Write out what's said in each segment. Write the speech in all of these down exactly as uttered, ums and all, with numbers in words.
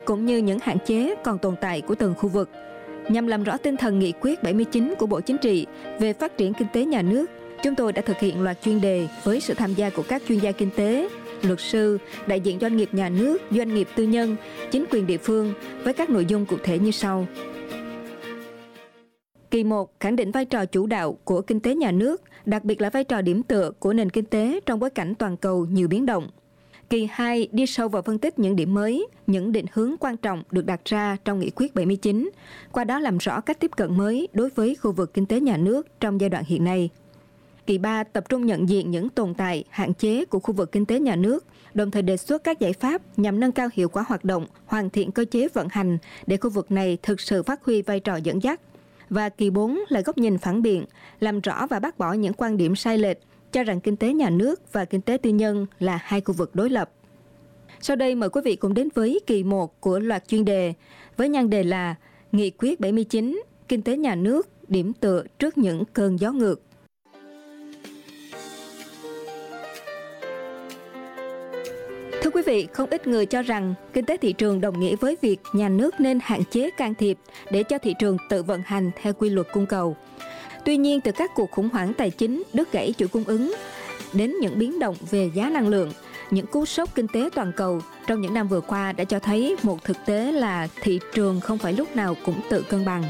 cũng như những hạn chế còn tồn tại của từng khu vực. Nhằm làm rõ tinh thần nghị quyết bảy mươi chín của Bộ Chính trị về phát triển kinh tế nhà nước, chúng tôi đã thực hiện loạt chuyên đề với sự tham gia của các chuyên gia kinh tế, luật sư, đại diện doanh nghiệp nhà nước, doanh nghiệp tư nhân, chính quyền địa phương với các nội dung cụ thể như sau. Kỳ một khẳng định vai trò chủ đạo của kinh tế nhà nước, đặc biệt là vai trò điểm tựa của nền kinh tế trong bối cảnh toàn cầu nhiều biến động. Kỳ hai đi sâu vào phân tích những điểm mới, những định hướng quan trọng được đặt ra trong nghị quyết bảy mươi chín, qua đó làm rõ cách tiếp cận mới đối với khu vực kinh tế nhà nước trong giai đoạn hiện nay. Kỳ ba tập trung nhận diện những tồn tại, hạn chế của khu vực kinh tế nhà nước, đồng thời đề xuất các giải pháp nhằm nâng cao hiệu quả hoạt động, hoàn thiện cơ chế vận hành để khu vực này thực sự phát huy vai trò dẫn dắt. Và kỳ bốn là góc nhìn phản biện, làm rõ và bác bỏ những quan điểm sai lệch, cho rằng kinh tế nhà nước và kinh tế tư nhân là hai khu vực đối lập. Sau đây mời quý vị cùng đến với kỳ một của loạt chuyên đề, với nhan đề là Nghị quyết bảy mươi chín, kinh tế nhà nước, điểm tựa trước những cơn gió ngược. Thưa quý vị, không ít người cho rằng kinh tế thị trường đồng nghĩa với việc nhà nước nên hạn chế can thiệp để cho thị trường tự vận hành theo quy luật cung cầu. Tuy nhiên, từ các cuộc khủng hoảng tài chính, đứt gãy chuỗi cung ứng, đến những biến động về giá năng lượng, những cú sốc kinh tế toàn cầu trong những năm vừa qua đã cho thấy một thực tế là thị trường không phải lúc nào cũng tự cân bằng.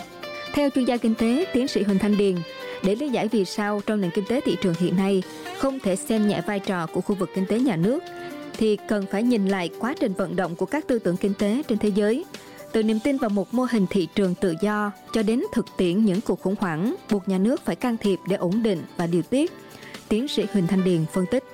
Theo chuyên gia kinh tế, tiến sĩ Huỳnh Thanh Điền, để lý giải vì sao trong nền kinh tế thị trường hiện nay không thể xem nhẹ vai trò của khu vực kinh tế nhà nước, thì cần phải nhìn lại quá trình vận động của các tư tưởng kinh tế trên thế giới, từ niềm tin vào một mô hình thị trường tự do cho đến thực tiễn những cuộc khủng hoảng buộc nhà nước phải can thiệp để ổn định và điều tiết. Tiến sĩ Huỳnh Thanh Điền phân tích.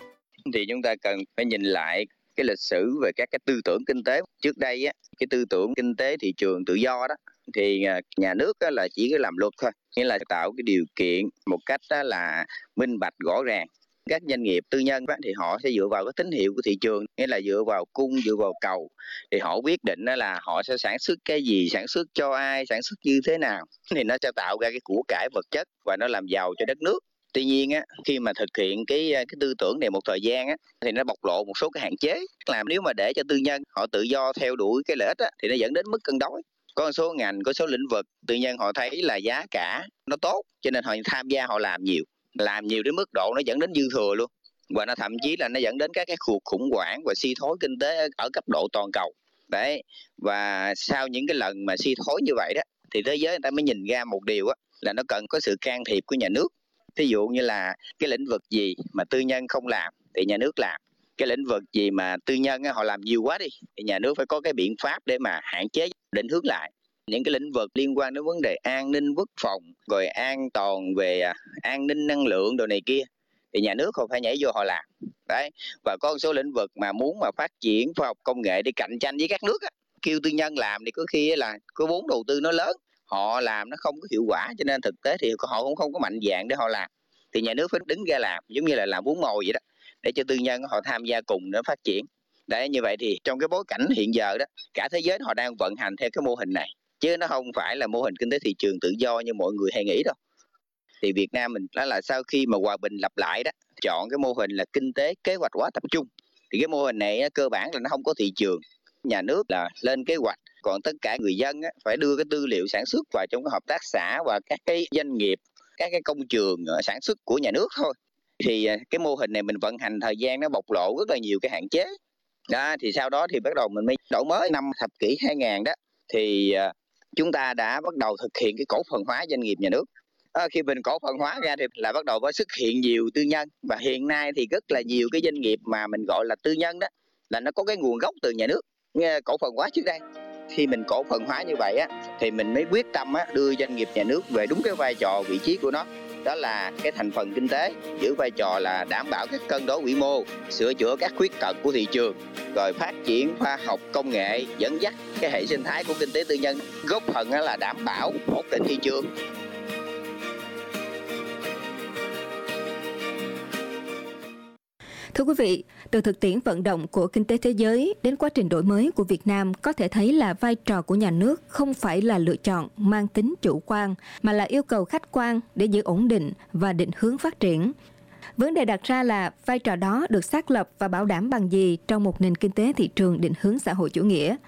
Thì chúng ta cần phải nhìn lại cái lịch sử về các cái tư tưởng kinh tế. Trước đây á, cái tư tưởng kinh tế thị trường tự do đó thì nhà nước á, là chỉ cái làm luật thôi, nghĩa là tạo cái điều kiện một cách á, là minh bạch rõ ràng. Các doanh nghiệp tư nhân á, thì họ sẽ dựa vào cái tín hiệu của thị trường, nghĩa là dựa vào cung, dựa vào cầu, thì họ quyết định là họ sẽ sản xuất cái gì, sản xuất cho ai, sản xuất như thế nào, thì nó sẽ tạo ra cái của cải vật chất và nó làm giàu cho đất nước. Tuy nhiên á, khi mà thực hiện cái cái tư tưởng này một thời gian á, thì nó bộc lộ một số cái hạn chế. Làm nếu mà để cho tư nhân họ tự do theo đuổi cái lợi ích á, thì nó dẫn đến mức cân đối. Có một số ngành, có số lĩnh vực tư nhân họ thấy là giá cả nó tốt, cho nên họ tham gia, họ làm nhiều, làm nhiều đến mức độ nó dẫn đến dư thừa luôn, và nó thậm chí là nó dẫn đến các cái cuộc khủng hoảng và suy thoái kinh tế ở cấp độ toàn cầu. Đấy, và sau những cái lần mà suy thoái như vậy đó, thì thế giới người ta mới nhìn ra một điều á, là nó cần có sự can thiệp của nhà nước. Ví dụ như là cái lĩnh vực gì mà tư nhân không làm thì nhà nước làm. Cái lĩnh vực gì mà tư nhân họ làm nhiều quá đi thì nhà nước phải có cái biện pháp để mà hạn chế, định hướng lại. Những cái lĩnh vực liên quan đến vấn đề an ninh quốc phòng, rồi an toàn về an ninh năng lượng đồ này kia, thì nhà nước không phải nhảy vô họ làm. Đấy. Và có một số lĩnh vực mà muốn mà phát triển khoa học công nghệ để cạnh tranh với các nước á, kêu tư nhân làm thì có khi là có vốn đầu tư nó lớn, họ làm nó không có hiệu quả, cho nên thực tế thì họ cũng không có mạnh dạn để họ làm. Thì nhà nước phải đứng ra làm, giống như là làm vốn mồi vậy đó, để cho tư nhân họ tham gia cùng để phát triển. Đấy, như vậy thì trong cái bối cảnh hiện giờ đó, cả thế giới họ đang vận hành theo cái mô hình này, chứ nó không phải là mô hình kinh tế thị trường tự do như mọi người hay nghĩ đâu. Thì Việt Nam mình đó là sau khi mà hòa bình lập lại đó, chọn cái mô hình là kinh tế kế hoạch hóa tập trung. Thì cái mô hình này cơ bản là nó không có thị trường, nhà nước là lên kế hoạch, còn tất cả người dân á, phải đưa cái tư liệu sản xuất vào trong cái hợp tác xã và các cái doanh nghiệp, các cái công trường sản xuất của nhà nước thôi. Thì cái mô hình này mình vận hành thời gian nó bộc lộ rất là nhiều cái hạn chế. Đó, thì sau đó thì bắt đầu mình mới đổi mới năm thập kỷ hai nghìn đó, thì chúng ta đã bắt đầu thực hiện cái cổ phần hóa doanh nghiệp nhà nước. À, khi mình cổ phần hóa ra thì là bắt đầu có xuất hiện nhiều tư nhân, và hiện nay thì rất là nhiều cái doanh nghiệp mà mình gọi là tư nhân đó là nó có cái nguồn gốc từ nhà nước, nghe cổ phần hóa trước đây. Khi mình cổ phần hóa như vậy á, thì mình mới quyết tâm á, đưa doanh nghiệp nhà nước về đúng cái vai trò vị trí của nó, đó là cái thành phần kinh tế, giữ vai trò là đảm bảo các cân đối vĩ mô, sửa chữa các khuyết tật của thị trường, rồi phát triển khoa học công nghệ, dẫn dắt cái hệ sinh thái của kinh tế tư nhân, góp phần là đảm bảo ổn định thị trường. Thưa quý vị, từ thực tiễn vận động của kinh tế thế giới đến quá trình đổi mới của Việt Nam, có thể thấy là vai trò của nhà nước không phải là lựa chọn mang tính chủ quan, mà là yêu cầu khách quan để giữ ổn định và định hướng phát triển. Vấn đề đặt ra là vai trò đó được xác lập và bảo đảm bằng gì trong một nền kinh tế thị trường định hướng xã hội chủ nghĩa.